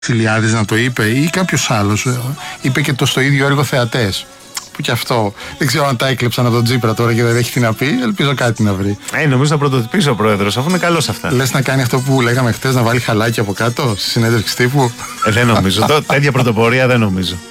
Βασιλιάδης να το είπε ή κάποιος άλλος. Είπε και το στο ίδιο έργο Θεατές. Που και αυτό δεν ξέρω αν τα έκλεψαν από τον Τσίπρα τώρα και δεν έχει τι να πει. Ελπίζω κάτι να βρει. Νομίζω θα πρωτοτυπήσει ο πρόεδρος, αφού είναι καλός αυτά. Λες να κάνει αυτό που λέγαμε χτες, να βάλει χαλάκι από κάτω στη συνέντευξη τύπου. Δεν νομίζω. Τέτοια πρωτοπορία δεν νομίζω.